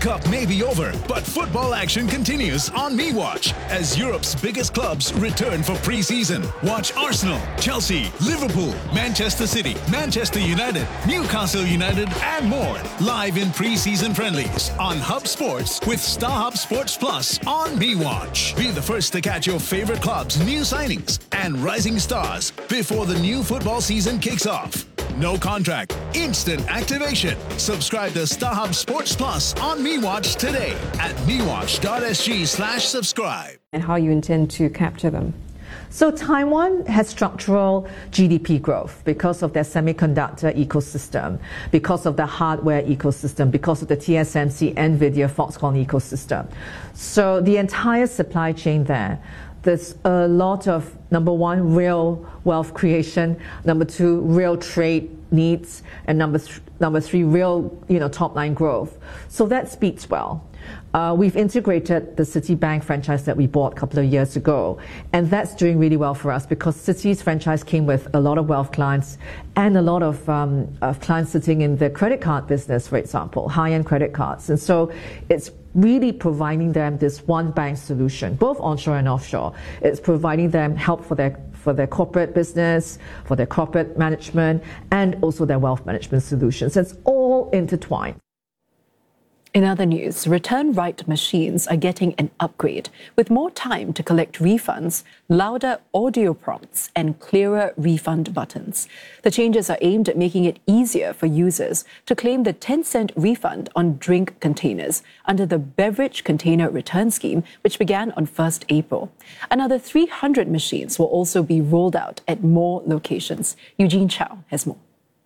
Cup may be over, but football action continues on MeWatch as Europe's biggest clubs return for pre-season. Watch Arsenal, Chelsea, Liverpool, Manchester City, Manchester United, Newcastle United, and more live in pre-season friendlies on Hub Sports with StarHub Sports Plus on MeWatch. Be the first to catch your favorite clubs' new signings and rising stars before the new football season kicks off. No contract, instant activation. Subscribe to StarHub Sports Plus on MeWatch today at mewatch.sg/subscribe. And how you intend to capture them? So Taiwan has structural GDP growth because of their semiconductor ecosystem, because of the hardware ecosystem, because of the TSMC, NVIDIA, Foxconn ecosystem. So the entire supply chain there's a lot of, number one, real wealth creation, number two, real trade needs, and number three, real top line growth. So that speaks well. We've integrated the Citibank franchise that we bought a couple of years ago, and that's doing really well for us because Citi's franchise came with a lot of wealth clients and a lot of clients sitting in the credit card business, for example, high-end credit cards. And so it's really providing them this one bank solution, both onshore and offshore. It's providing them help for their corporate business, for their corporate management, and also their wealth management solutions. It's all intertwined. In other news, return right machines are getting an upgrade with more time to collect refunds, louder audio prompts, and clearer refund buttons. The changes are aimed at making it easier for users to claim the 10-cent refund on drink containers under the Beverage Container Return Scheme, which began on 1st April. Another 300 machines will also be rolled out at more locations. Eugene Chow has more.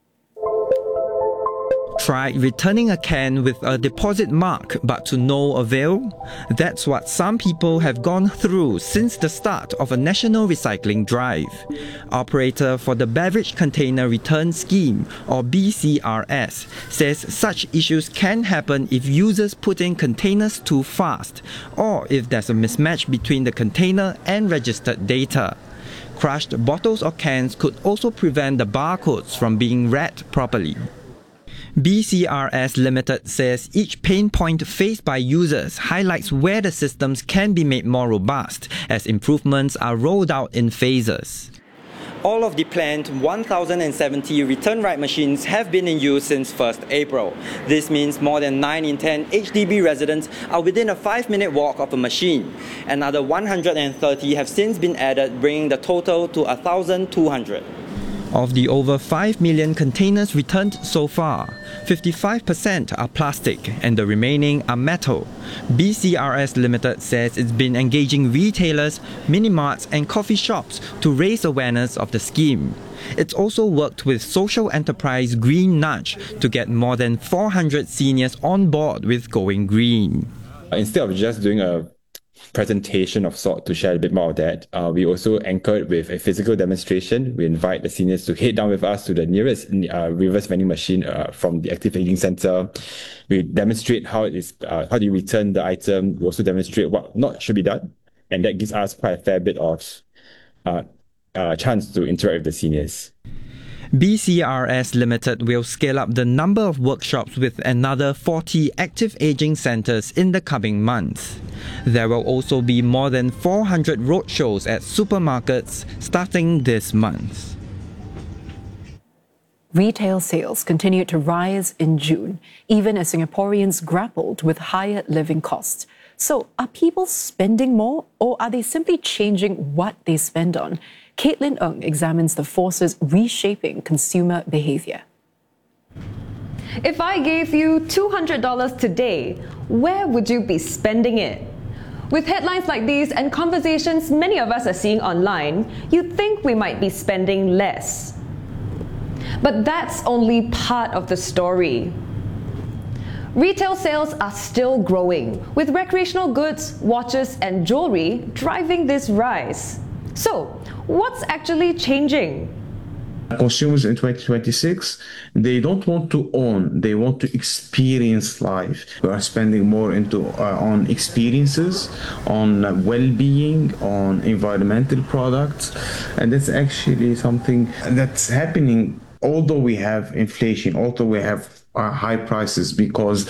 Tried returning a can with a deposit mark but to no avail? That's what some people have gone through since the start of a national recycling drive. Operator for the Beverage Container Return Scheme, or BCRS, says such issues can happen if users put in containers too fast or if there's a mismatch between the container and registered data. Crushed bottles or cans could also prevent the barcodes from being read properly. BCRS Limited says each pain point faced by users highlights where the systems can be made more robust as improvements are rolled out in phases. All of the planned 1,070 return right machines have been in use since 1st April. This means more than 9 in 10 HDB residents are within a 5-minute walk of a machine. Another 130 have since been added, bringing the total to 1,200. Of the over 5 million containers returned so far, 55% are plastic and the remaining are metal. BCRS Limited says it's been engaging retailers, mini-marts and coffee shops to raise awareness of the scheme. It's also worked with social enterprise Green Nudge to get more than 400 seniors on board with going green. Instead of just doing a presentation of sort to share a bit more of that, we also anchored with a physical demonstration. We invite the seniors to head down with us to the nearest reverse vending machine from the active aging center. We demonstrate how do you return the item. We also demonstrate what not should be done, and that gives us quite a fair bit of chance to interact with the seniors. BCRS Limited will scale up the number of workshops with another 40 active aging centres in the coming months. There will also be more than 400 roadshows at supermarkets starting this month. Retail sales continued to rise in June, even as Singaporeans grappled with higher living costs. So, are people spending more, or are they simply changing what they spend on? Caitlin Ng examines the forces reshaping consumer behaviour. If I gave you $200 today, where would you be spending it? With headlines like these and conversations many of us are seeing online, you'd think we might be spending less. But that's only part of the story. Retail sales are still growing, with recreational goods, watches and jewellery driving this rise. So, what's actually changing? Consumers in 2026, they don't want to own, they want to experience life. We are spending more on experiences, on well-being, on environmental products, and that's actually something that's happening although we have inflation, although we have high prices, because